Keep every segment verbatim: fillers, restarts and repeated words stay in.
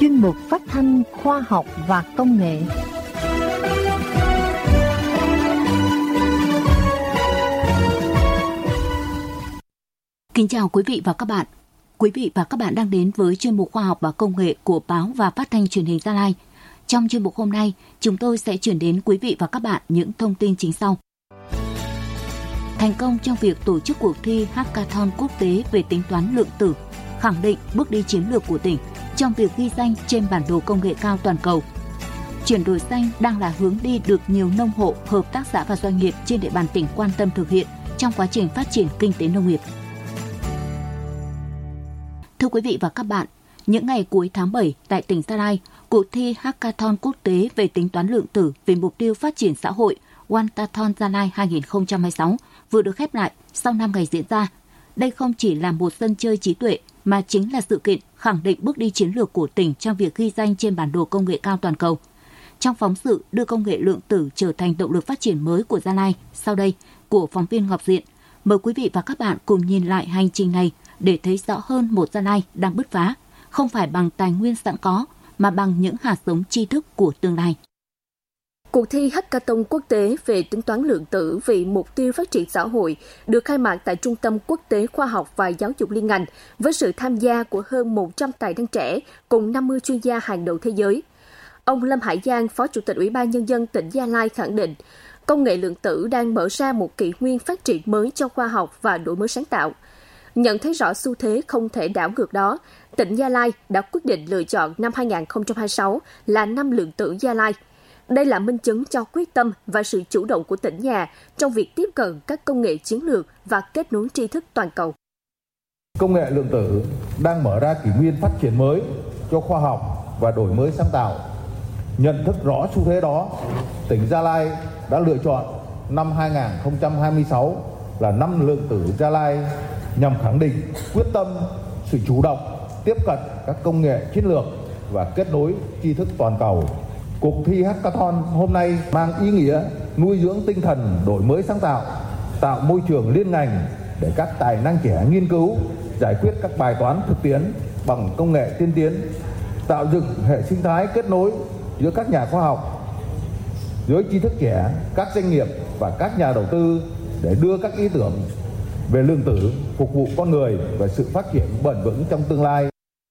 chuyên mục phát thanh khoa học và công nghệ. Kính chào quý vị và các bạn. Quý vị và các bạn đang đến với chuyên mục khoa học và công nghệ của báo và phát thanh truyền hình Gia Lai. Trong chuyên mục hôm nay, chúng tôi sẽ chuyển đến quý vị và các bạn những thông tin chính sau. Thành công trong việc tổ chức cuộc thi Hackathon quốc tế về tính toán lượng tử, khẳng định bước đi chiến lược của tỉnh trong việc ghi danh trên bản đồ công nghệ cao toàn cầu. Chuyển đổi xanh đang là hướng đi được nhiều nông hộ, hợp tác xã và doanh nghiệp trên địa bàn tỉnh quan tâm thực hiện trong quá trình phát triển kinh tế nông nghiệp. Thưa quý vị và các bạn, những ngày cuối tháng bảy tại tỉnh Gia Lai, cuộc thi Hackathon quốc tế về tính toán lượng tử vì mục tiêu phát triển xã hội Wantathon Gia Lai hai không hai sáu vừa được khép lại sau năm ngày diễn ra. Đây không chỉ là một sân chơi trí tuệ mà chính là sự kiện khẳng định bước đi chiến lược của tỉnh trong việc ghi danh trên bản đồ công nghệ cao toàn cầu. Trong phóng sự đưa công nghệ lượng tử trở thành động lực phát triển mới của Gia Lai, sau đây của phóng viên Ngọc Diện, mời quý vị và các bạn cùng nhìn lại hành trình này để thấy rõ hơn một Gia Lai đang bứt phá, không phải bằng tài nguyên sẵn có mà bằng những hạt giống tri thức của tương lai. Cuộc thi Hackathon quốc tế về tính toán lượng tử vì mục tiêu phát triển xã hội được khai mạc tại Trung tâm Quốc tế Khoa học và Giáo dục liên ngành với sự tham gia của hơn một trăm tài năng trẻ cùng năm mươi chuyên gia hàng đầu thế giới. Ông Lâm Hải Giang, Phó Chủ tịch Ủy ban Nhân dân tỉnh Gia Lai khẳng định, công nghệ lượng tử đang mở ra một kỷ nguyên phát triển mới cho khoa học và đổi mới sáng tạo. Nhận thấy rõ xu thế không thể đảo ngược đó, tỉnh Gia Lai đã quyết định lựa chọn năm hai không hai sáu là năm lượng tử Gia Lai. Đây là minh chứng cho quyết tâm và sự chủ động của tỉnh nhà trong việc tiếp cận các công nghệ chiến lược và kết nối tri thức toàn cầu. Công nghệ lượng tử đang mở ra kỷ nguyên phát triển mới cho khoa học và đổi mới sáng tạo. Nhận thức rõ xu thế đó, tỉnh Gia Lai đã lựa chọn năm hai không hai sáu là năm lượng tử Gia Lai nhằm khẳng định quyết tâm, sự chủ động, tiếp cận các công nghệ chiến lược và kết nối tri thức toàn cầu. Cuộc thi Hackathon hôm nay mang ý nghĩa nuôi dưỡng tinh thần đổi mới sáng tạo, tạo môi trường liên ngành để các tài năng trẻ nghiên cứu, giải quyết các bài toán thực tiễn bằng công nghệ tiên tiến, tạo dựng hệ sinh thái kết nối giữa các nhà khoa học, giới trí thức trẻ, các doanh nghiệp và các nhà đầu tư để đưa các ý tưởng về lượng tử phục vụ con người và sự phát triển bền vững trong tương lai.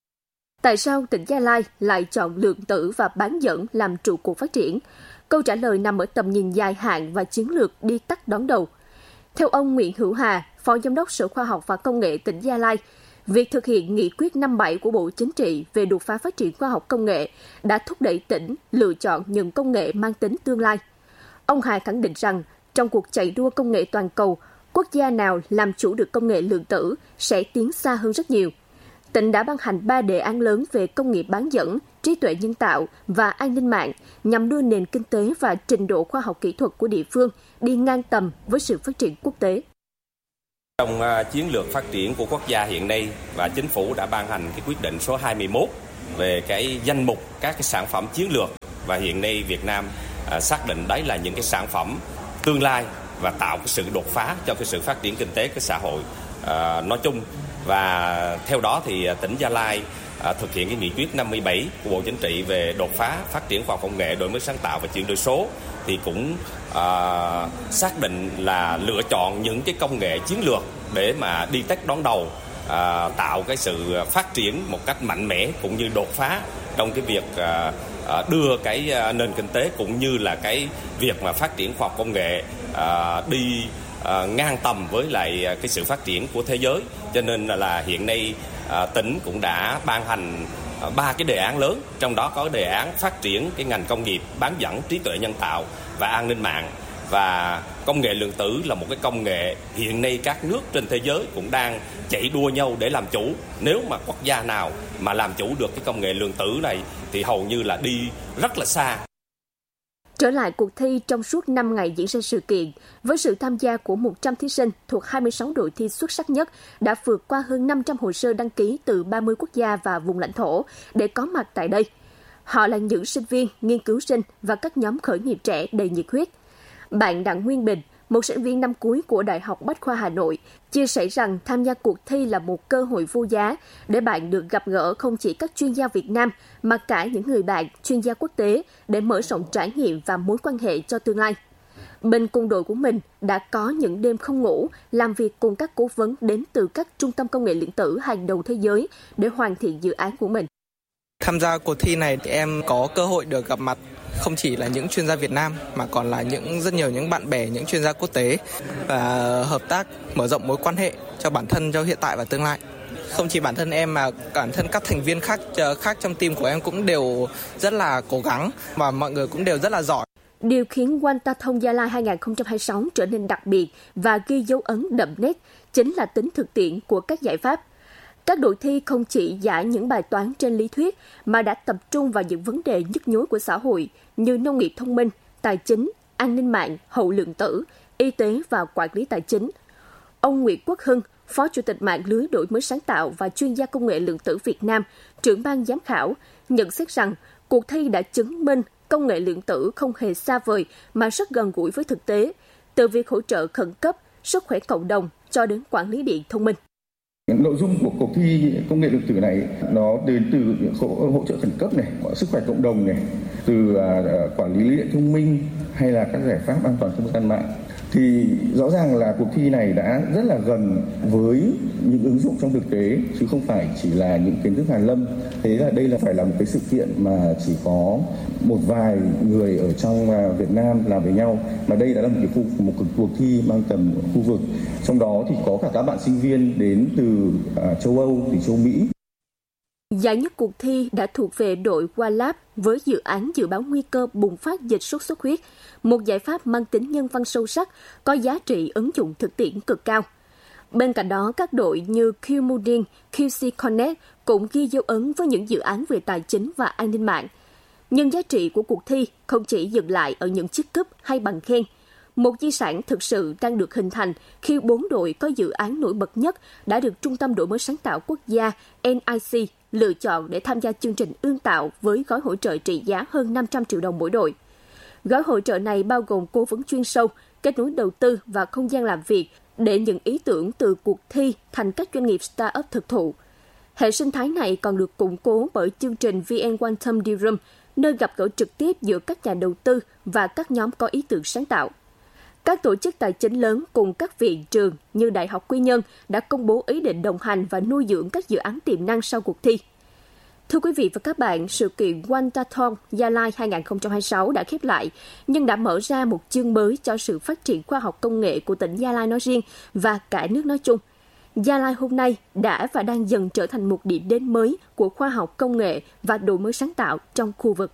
Tại sao tỉnh Gia Lai lại chọn lượng tử và bán dẫn làm trụ cột phát triển? Câu trả lời nằm ở tầm nhìn dài hạn và chiến lược đi tắt đón đầu. Theo ông Nguyễn Hữu Hà, Phó Giám đốc Sở Khoa học và Công nghệ tỉnh Gia Lai, việc thực hiện nghị quyết năm bảy của Bộ Chính trị về đột phá phát triển khoa học công nghệ đã thúc đẩy tỉnh lựa chọn những công nghệ mang tính tương lai. Ông Hà khẳng định rằng, trong cuộc chạy đua công nghệ toàn cầu, quốc gia nào làm chủ được công nghệ lượng tử sẽ tiến xa hơn rất nhiều. Tỉnh đã ban hành ba đề án lớn về công nghiệp bán dẫn, trí tuệ nhân tạo và an ninh mạng nhằm đưa nền kinh tế và trình độ khoa học kỹ thuật của địa phương đi ngang tầm với sự phát triển quốc tế. Trong uh, chiến lược phát triển của quốc gia hiện nay, và chính phủ đã ban hành cái quyết định số hai mươi mốt về cái danh mục các cái sản phẩm chiến lược, và hiện nay Việt Nam uh, xác định đấy là những cái sản phẩm tương lai và tạo cái sự đột phá cho cái sự phát triển kinh tế cái xã hội uh, nói chung. Và theo đó thì tỉnh Gia Lai à, thực hiện cái nghị quyết năm mươi bảy của Bộ Chính trị về đột phá phát triển khoa học công nghệ, đổi mới sáng tạo và chuyển đổi số, thì cũng à, xác định là lựa chọn những cái công nghệ chiến lược để mà đi tắt đón đầu, à, tạo cái sự phát triển một cách mạnh mẽ cũng như đột phá trong cái việc à, à, đưa cái à, nền kinh tế cũng như là cái việc mà phát triển khoa học công nghệ à, đi À, ngang tầm với lại cái sự phát triển của thế giới. Cho nên là, là hiện nay à, tỉnh cũng đã ban hành ba à, cái đề án lớn, trong đó có đề án phát triển cái ngành công nghiệp bán dẫn, trí tuệ nhân tạo và an ninh mạng. Và công nghệ lượng tử là một cái công nghệ hiện nay các nước trên thế giới cũng đang chạy đua nhau để làm chủ. Nếu mà quốc gia nào mà làm chủ được cái công nghệ lượng tử này thì hầu như là đi rất là xa. Trở lại cuộc thi trong suốt năm ngày diễn ra sự kiện, với sự tham gia của một trăm thí sinh thuộc hai mươi sáu đội thi xuất sắc nhất đã vượt qua hơn năm trăm hồ sơ đăng ký từ ba mươi quốc gia và vùng lãnh thổ để có mặt tại đây. Họ là những sinh viên, nghiên cứu sinh và các nhóm khởi nghiệp trẻ đầy nhiệt huyết. Bạn Đặng Nguyên Bình, một sinh viên năm cuối của Đại học Bách khoa Hà Nội, chia sẻ rằng tham gia cuộc thi là một cơ hội vô giá để bạn được gặp gỡ không chỉ các chuyên gia Việt Nam mà cả những người bạn, chuyên gia quốc tế để mở rộng trải nghiệm và mối quan hệ cho tương lai. Bên cùng đội của mình đã có những đêm không ngủ, làm việc cùng các cố vấn đến từ các trung tâm công nghệ lượng tử hàng đầu thế giới để hoàn thiện dự án của mình. Tham gia cuộc thi này thì em có cơ hội được gặp mặt không chỉ là những chuyên gia Việt Nam mà còn là những rất nhiều những bạn bè, những chuyên gia quốc tế và hợp tác mở rộng mối quan hệ cho bản thân, cho hiện tại và tương lai. Không chỉ bản thân em mà bản thân các thành viên khác khác trong team của em cũng đều rất là cố gắng và mọi người cũng đều rất là giỏi. Điều khiến Wantathon Gia Lai hai không hai sáu trở nên đặc biệt và ghi dấu ấn đậm nét chính là tính thực tiễn của các giải pháp. Các đội thi không chỉ giải những bài toán trên lý thuyết mà đã tập trung vào những vấn đề nhức nhối của xã hội như nông nghiệp thông minh, tài chính, an ninh mạng, hậu lượng tử, y tế và quản lý tài chính. Ông Nguyễn Quốc Hưng, Phó Chủ tịch mạng lưới đổi mới sáng tạo và chuyên gia công nghệ lượng tử Việt Nam, trưởng ban giám khảo, nhận xét rằng cuộc thi đã chứng minh công nghệ lượng tử không hề xa vời mà rất gần gũi với thực tế, từ việc hỗ trợ khẩn cấp, sức khỏe cộng đồng cho đến quản lý điện thông minh. Nội dung của cuộc thi công nghệ lượng tử này nó đến từ hỗ trợ khẩn cấp này, sức khỏe cộng đồng này, từ quản lý điện thông minh hay là các giải pháp an toàn không gian mạng. Thì rõ ràng là cuộc thi này đã rất là gần với những ứng dụng trong thực tế chứ không phải chỉ là những kiến thức hàn lâm. Thế là đây là phải là một cái sự kiện mà chỉ có một vài người ở trong Việt Nam làm với nhau, mà đây đã là một cái khu, một cuộc thi mang tầm khu vực. Trong đó thì có cả các bạn sinh viên đến từ châu Âu, từ châu Mỹ. Giải nhất cuộc thi đã thuộc về đội WaLab với dự án dự báo nguy cơ bùng phát dịch sốt xuất huyết, một giải pháp mang tính nhân văn sâu sắc, có giá trị ứng dụng thực tiễn cực cao. Bên cạnh đó, các đội như Qmudin, quy xê Connect cũng ghi dấu ấn với những dự án về tài chính và an ninh mạng. Nhưng giá trị của cuộc thi không chỉ dừng lại ở những chiếc cúp hay bằng khen. Một di sản thực sự đang được hình thành khi bốn đội có dự án nổi bật nhất đã được Trung tâm Đổi mới sáng tạo quốc gia en i xê lựa chọn để tham gia chương trình ươm tạo với gói hỗ trợ trị giá hơn năm trăm triệu đồng mỗi đội. Gói hỗ trợ này bao gồm cố vấn chuyên sâu, kết nối đầu tư và không gian làm việc để những ý tưởng từ cuộc thi thành các doanh nghiệp start-up thực thụ. Hệ sinh thái này còn được củng cố bởi chương trình vê en Quantum D-Room, nơi gặp gỡ trực tiếp giữa các nhà đầu tư và các nhóm có ý tưởng sáng tạo. Các tổ chức tài chính lớn cùng các viện trường như Đại học Quy Nhơn đã công bố ý định đồng hành và nuôi dưỡng các dự án tiềm năng sau cuộc thi. Thưa quý vị và các bạn, sự kiện Wantathon Gia Lai hai không hai sáu đã khép lại, nhưng đã mở ra một chương mới cho sự phát triển khoa học công nghệ của tỉnh Gia Lai nói riêng và cả nước nói chung. Gia Lai hôm nay đã và đang dần trở thành một điểm đến mới của khoa học công nghệ và đổi mới sáng tạo trong khu vực.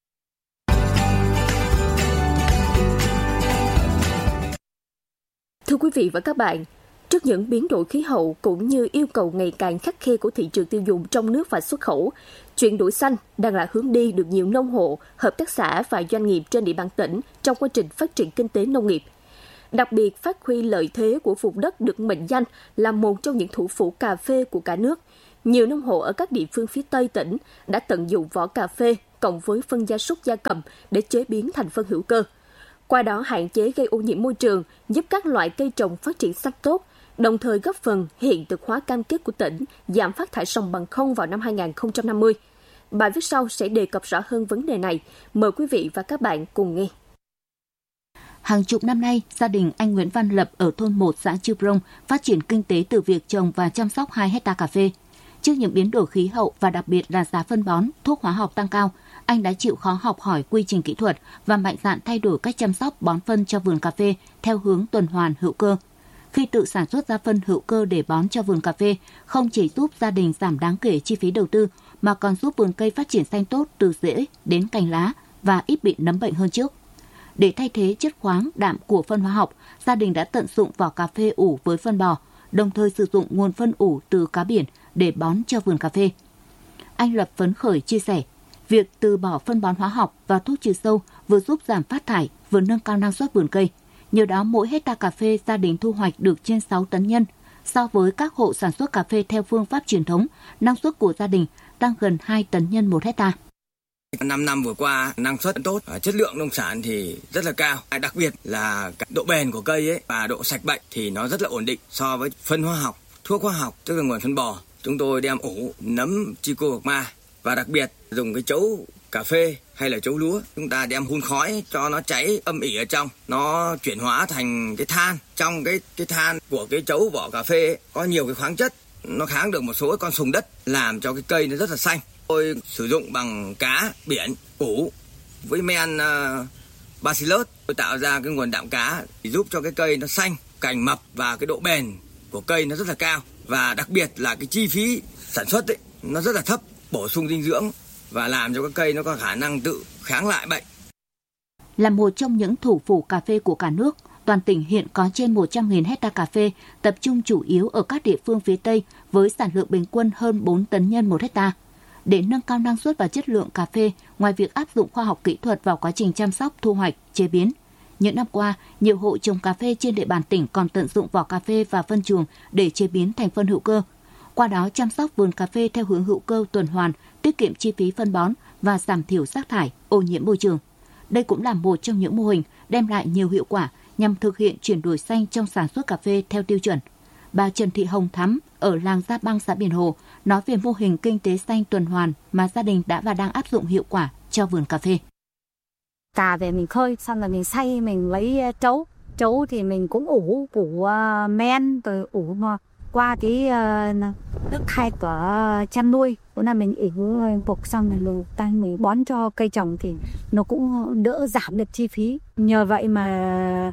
Thưa quý vị và các bạn, trước những biến đổi khí hậu cũng như yêu cầu ngày càng khắt khe của thị trường tiêu dùng trong nước và xuất khẩu, chuyển đổi xanh đang là hướng đi được nhiều nông hộ, hợp tác xã và doanh nghiệp trên địa bàn tỉnh trong quá trình phát triển kinh tế nông nghiệp. Đặc biệt phát huy lợi thế của vùng đất được mệnh danh là một trong những thủ phủ cà phê của cả nước. Nhiều nông hộ ở các địa phương phía Tây tỉnh đã tận dụng vỏ cà phê cộng với phân gia súc gia cầm để chế biến thành phân hữu cơ. Qua đó hạn chế gây ô nhiễm môi trường, giúp các loại cây trồng phát triển xanh tốt, đồng thời góp phần hiện thực hóa cam kết của tỉnh giảm phát thải ròng bằng không vào năm hai không năm mươi. Bài viết sau sẽ đề cập rõ hơn vấn đề này. Mời quý vị và các bạn cùng nghe. Hàng chục năm nay, gia đình anh Nguyễn Văn Lập ở thôn một xã Chư Prong phát triển kinh tế từ việc trồng và chăm sóc hai hectare cà phê. Trước những biến đổi khí hậu và đặc biệt là giá phân bón, thuốc hóa học tăng cao, anh đã chịu khó học hỏi quy trình kỹ thuật và mạnh dạn thay đổi cách chăm sóc bón phân cho vườn cà phê theo hướng tuần hoàn hữu cơ. Khi tự sản xuất ra phân hữu cơ để bón cho vườn cà phê, không chỉ giúp gia đình giảm đáng kể chi phí đầu tư, mà còn giúp vườn cây phát triển xanh tốt từ rễ đến cành lá và ít bị nấm bệnh hơn trước. Để thay thế chất khoáng, đạm của phân hóa học, gia đình đã tận dụng vỏ cà phê ủ với phân bò, đồng thời sử dụng nguồn phân ủ từ cá biển để bón cho vườn cà phê. Anh Lập phấn khởi chia sẻ, việc từ bỏ phân bón hóa học và thuốc trừ sâu vừa giúp giảm phát thải, vừa nâng cao năng suất vườn cây. Nhờ đó, mỗi hectare cà phê gia đình thu hoạch được trên sáu tấn nhân. So với các hộ sản xuất cà phê theo phương pháp truyền thống, năng suất của gia đình tăng gần hai tấn nhân một hectare. năm năm vừa qua năng suất tốt, chất lượng nông sản thì rất là cao. Đặc biệt là độ bền của cây ấy và độ sạch bệnh thì nó rất là ổn định so với phân hóa học, thuốc hóa học, tức là nguồn phân bò. Chúng tôi đem ủ nấm Trichogramma và đặc biệt dùng cái chấu cà phê hay là chấu lúa, chúng ta đem hun khói cho nó cháy âm ỉ ở trong, nó chuyển hóa thành cái than. Trong cái cái than của cái chấu vỏ cà phê ấy, có nhiều cái khoáng chất, nó kháng được một số con sùng đất, làm cho cái cây nó rất là xanh. Tôi sử dụng bằng cá biển ủ với men uh, Bacillus, tôi tạo ra cái nguồn đạm cá để giúp cho cái cây nó xanh, cành mập và cái độ bền của cây nó rất là cao. Và đặc biệt là cái chi phí sản xuất ấy, nó rất là thấp, bổ sung dinh dưỡng và làm cho cái cây nó có khả năng tự kháng lại bệnh. Là một trong những thủ phủ cà phê của cả nước, toàn tỉnh hiện có trên một trăm nghìn hecta cà phê, tập trung chủ yếu ở các địa phương phía Tây với sản lượng bình quân hơn bốn tấn nhân một hecta. Để nâng cao năng suất và chất lượng cà phê, ngoài việc áp dụng khoa học kỹ thuật vào quá trình chăm sóc, thu hoạch, chế biến, những năm qua, nhiều hộ trồng cà phê trên địa bàn tỉnh còn tận dụng vỏ cà phê và phân chuồng để chế biến thành phân hữu cơ. Qua đó chăm sóc vườn cà phê theo hướng hữu cơ tuần hoàn, tiết kiệm chi phí phân bón và giảm thiểu rác thải, ô nhiễm môi trường. Đây cũng là một trong những mô hình đem lại nhiều hiệu quả nhằm thực hiện chuyển đổi xanh trong sản xuất cà phê theo tiêu chuẩn. Bà Trần Thị Hồng Thắm ở làng Gia Băng, xã Biển Hồ nói về mô hình kinh tế xanh tuần hoàn mà gia đình đã và đang áp dụng hiệu quả cho vườn cà phê. Cà về mình khơi, xong rồi mình xay, mình lấy trấu. Trấu thì mình cũng ủ, ủ uh, men, rồi ủ mà qua cái uh, nước thải của chăn nuôi. Bữa nay mình ủ bột xong rồi mình tăng mình bón cho cây trồng thì nó cũng đỡ giảm được chi phí. Nhờ vậy mà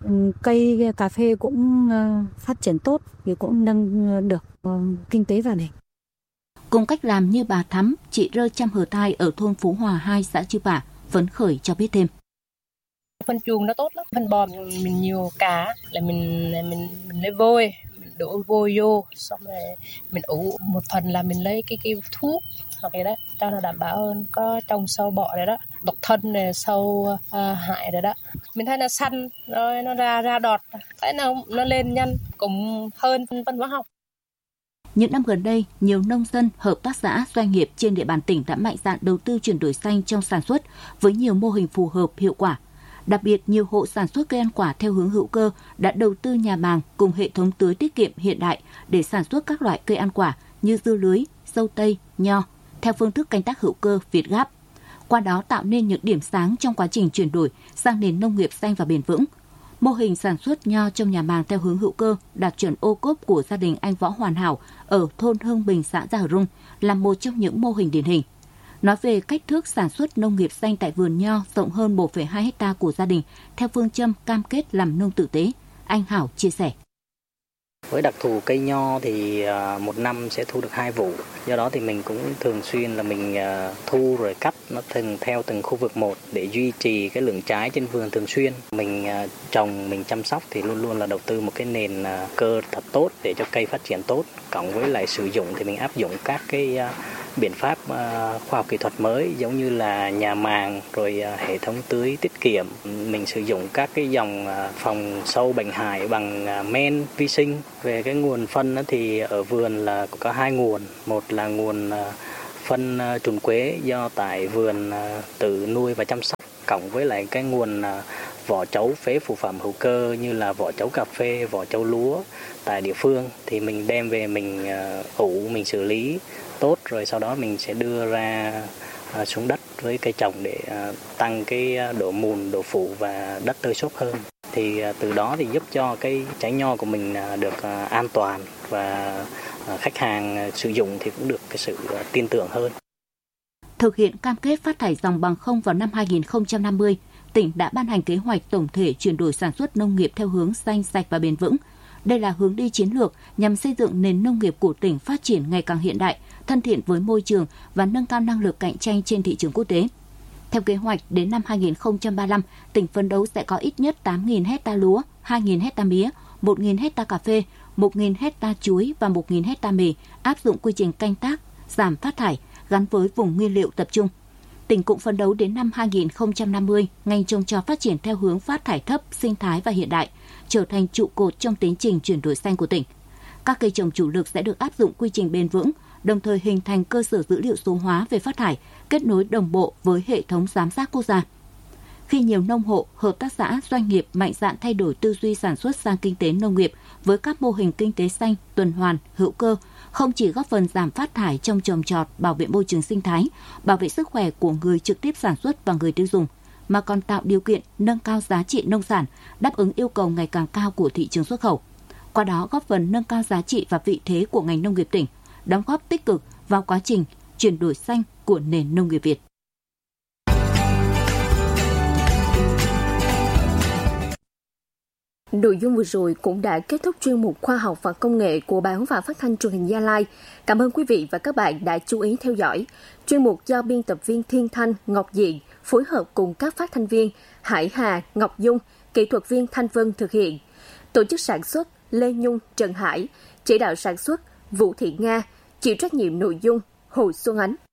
cây cà phê cũng phát triển tốt thì cũng nâng được kinh tế vào này. Cùng cách làm như bà Thắm, chị Rơ Chăm Hờ Thai ở thôn Phú Hòa hai, xã Chư Pả phấn khởi cho biết thêm. Phân chuồng nó tốt lắm, phân bò mình, mình nhiều cá là mình mình mình lấy vôi, mình đổ vôi vô, xong rồi mình ủ một phần là mình lấy cái cái thuốc hoặc cái đó cho nó đảm bảo hơn, có trồng sâu bọ đấy đó, độc thân này, sâu uh, hại đấy đó. Mình thấy nó xanh rồi nó ra ra đọt, thấy nó nó lên nhanh cũng hơn phân hóa học. Những năm gần đây, nhiều nông dân, hợp tác xã, doanh nghiệp trên địa bàn tỉnh đã mạnh dạn đầu tư chuyển đổi xanh trong sản xuất với nhiều mô hình phù hợp, hiệu quả. Đặc biệt, nhiều hộ sản xuất cây ăn quả theo hướng hữu cơ đã đầu tư nhà màng cùng hệ thống tưới tiết kiệm hiện đại để sản xuất các loại cây ăn quả như dưa lưới, dâu tây, nho theo phương thức canh tác hữu cơ Việt Gáp. Qua đó tạo nên những điểm sáng trong quá trình chuyển đổi sang nền nông nghiệp xanh và bền vững. Mô hình sản xuất nho trong nhà màng theo hướng hữu cơ đạt chuẩn ô cốp của gia đình anh Võ Hoàn Hảo ở thôn Hưng Bình, xã Gia Rung là một trong những mô hình điển hình. Nói về cách thức sản xuất nông nghiệp xanh tại vườn nho rộng hơn một phẩy hai hectare của gia đình theo phương châm cam kết làm nông tử tế, anh Hảo chia sẻ. Với đặc thù cây nho thì một năm sẽ thu được hai vụ, do đó thì mình cũng thường xuyên là mình thu rồi cắt nó từng theo từng khu vực một để duy trì cái lượng trái trên vườn thường xuyên. Mình trồng, mình chăm sóc thì luôn luôn là đầu tư một cái nền cơ thật tốt để cho cây phát triển tốt, cộng với lại sử dụng thì mình áp dụng các cái biện pháp khoa học kỹ thuật mới giống như là nhà màng rồi hệ thống tưới tiết kiệm. Mình sử dụng các cái dòng phòng sâu bệnh hại bằng men vi sinh. Về cái nguồn phân thì ở vườn là có hai nguồn, một là nguồn phân trùn quế do tại vườn tự nuôi và chăm sóc, cộng với lại cái nguồn vỏ trấu phế phụ phẩm hữu cơ như là vỏ trấu cà phê, vỏ trấu lúa tại địa phương thì mình đem về mình ủ, mình xử lý tốt rồi sau đó mình sẽ đưa ra xuống đất với cây trồng để tăng cái độ mùn, độ phủ và đất tơi xốp hơn. Thì từ đó thì giúp cho cái trái nho của mình được an toàn và khách hàng sử dụng thì cũng được cái sự tin tưởng hơn. Thực hiện cam kết phát thải ròng bằng không vào năm hai nghìn không trăm năm mươi, tỉnh đã ban hành kế hoạch tổng thể chuyển đổi sản xuất nông nghiệp theo hướng xanh, sạch và bền vững. Đây là hướng đi chiến lược nhằm xây dựng nền nông nghiệp của tỉnh phát triển ngày càng hiện đại, thân thiện với môi trường và nâng cao năng lực cạnh tranh trên thị trường quốc tế. Theo kế hoạch, đến năm hai nghìn không trăm ba mươi lăm, tỉnh phấn đấu sẽ có ít nhất tám nghìn hecta lúa, hai nghìn hecta mía, một nghìn hecta cà phê, một nghìn hecta chuối và một nghìn hecta mì áp dụng quy trình canh tác, giảm phát thải gắn với vùng nguyên liệu tập trung. Tỉnh cũng phấn đấu đến năm hai nghìn không trăm năm mươi, ngành trồng trọt phát triển theo hướng phát thải thấp, sinh thái và hiện đại, trở thành trụ cột trong tiến trình chuyển đổi xanh của tỉnh. Các cây trồng chủ lực sẽ được áp dụng quy trình bền vững, đồng thời hình thành cơ sở dữ liệu số hóa về phát thải, kết nối đồng bộ với hệ thống giám sát quốc gia. Khi nhiều nông hộ, hợp tác xã, doanh nghiệp mạnh dạn thay đổi tư duy sản xuất sang kinh tế nông nghiệp với các mô hình kinh tế xanh, tuần hoàn, hữu cơ, không chỉ góp phần giảm phát thải trong trồng trọt, bảo vệ môi trường sinh thái, bảo vệ sức khỏe của người trực tiếp sản xuất và người tiêu dùng, mà còn tạo điều kiện nâng cao giá trị nông sản, đáp ứng yêu cầu ngày càng cao của thị trường xuất khẩu. Qua đó góp phần nâng cao giá trị và vị thế của ngành nông nghiệp tỉnh, đóng góp tích cực vào quá trình chuyển đổi xanh của nền nông nghiệp Việt. Nội dung vừa rồi cũng đã kết thúc chuyên mục Khoa học và Công nghệ của Báo và Phát thanh Truyền hình Gia Lai. Cảm ơn quý vị và các bạn đã chú ý theo dõi. Chuyên mục do biên tập viên Thiên Thanh, Ngọc Diện phối hợp cùng các phát thanh viên Hải Hà, Ngọc Dung, kỹ thuật viên Thanh Vân thực hiện. Tổ chức sản xuất Lê Nhung, Trần Hải, chỉ đạo sản xuất Vũ Thị Nga, chịu trách nhiệm nội dung Hồ Xuân Ánh.